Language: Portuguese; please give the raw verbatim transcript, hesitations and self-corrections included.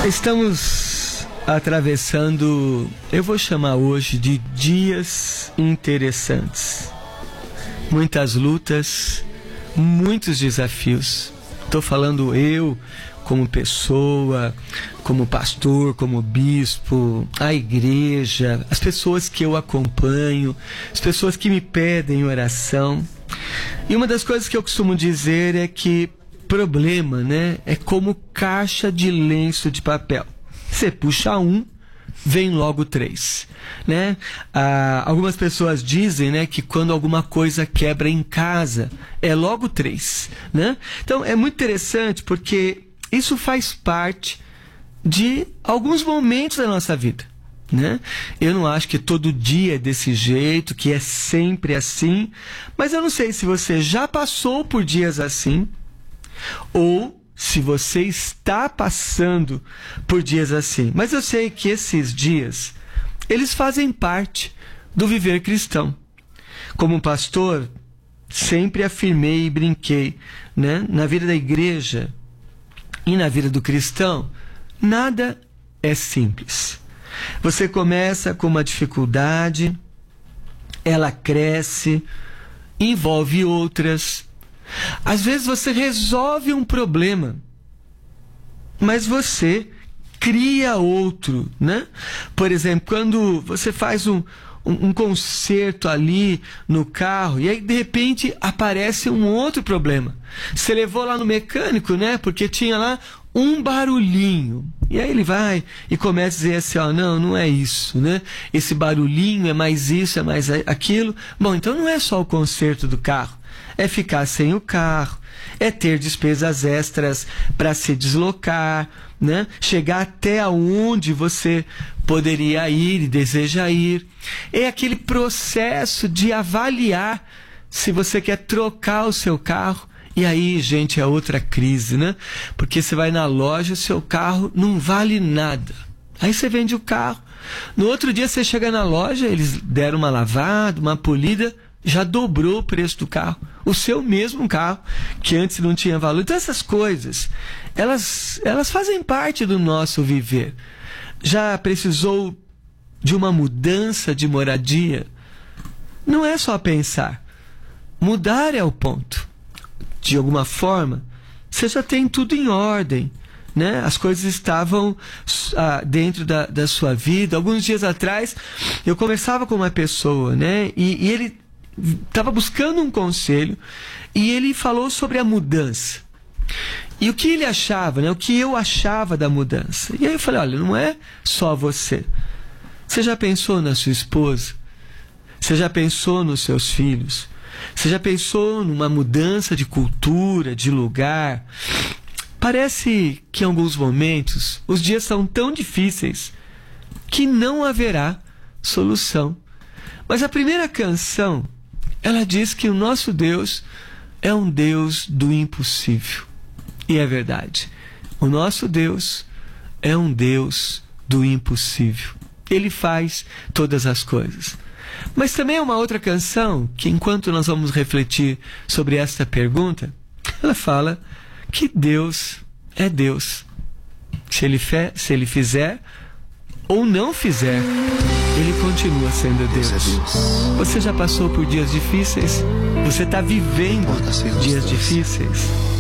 Estamos atravessando, eu vou chamar hoje de dias interessantes. Muitas lutas, muitos desafios. Estou falando eu como pessoa, como pastor, como bispo, a igreja, as pessoas que eu acompanho, as pessoas que me pedem oração. E uma das coisas que eu costumo dizer é que problema, né, é como caixa de lenço de papel. Você puxa um, vem logo três, né? Ah, algumas pessoas dizem, né, que quando alguma coisa quebra em casa, é logo três, né? Então é muito interessante porque isso faz parte de alguns momentos da nossa vida, né? Eu não acho que todo dia é desse jeito, que é sempre assim, mas eu não sei se você já passou por dias assim, ou se você está passando por dias assim. Mas eu sei que esses dias, eles fazem parte do viver cristão. Como pastor, sempre afirmei e brinquei, né? Na vida da igreja e na vida do cristão, nada é simples. Você começa com uma dificuldade, ela cresce, envolve outras. Às vezes você resolve um problema, mas você cria outro, né? Por exemplo, quando você faz um, um, um conserto ali no carro e aí de repente aparece um outro problema. Você levou lá no mecânico, né? Porque tinha lá um barulhinho. E aí ele vai e começa a dizer assim, ó, não, não é isso, né? Esse barulhinho é mais isso, é mais aquilo. Bom, então não é só o conserto do carro. É ficar sem o carro, é ter despesas extras para se deslocar, né? Chegar até onde você poderia ir e deseja ir. É aquele processo de avaliar se você quer trocar o seu carro. E aí, gente, é outra crise, né? Porque você vai na loja, o seu carro não vale nada. Aí você vende o carro. No outro dia você chega na loja, eles deram uma lavada, uma polida, já dobrou o preço do carro. O seu mesmo carro, que antes não tinha valor. Então essas coisas, elas, elas fazem parte do nosso viver. Já precisou de uma mudança de moradia? Não é só pensar. Mudar é o ponto. De alguma forma, você já tem tudo em ordem, né? As coisas estavam ah, dentro da, da sua vida. Alguns dias atrás, eu conversava com uma pessoa, né? E, e ele estava buscando um conselho e ele falou sobre a mudança. E o que ele achava, né? O que eu achava da mudança. E aí eu falei, olha, não é só você. Você já pensou na sua esposa? Você já pensou nos seus filhos? Você já pensou numa mudança de cultura, de lugar? Parece que em alguns momentos os dias são tão difíceis que não haverá solução. Mas a primeira canção, ela diz que o nosso Deus é um Deus do impossível. E é verdade. O nosso Deus é um Deus do impossível. Ele faz todas as coisas. Mas também é uma outra canção que, enquanto nós vamos refletir sobre esta pergunta, ela fala que Deus é Deus. Se ele, fe- se ele fizer ou não fizer, ele continua sendo Deus. Você já passou por dias difíceis? Você está vivendo dias difíceis?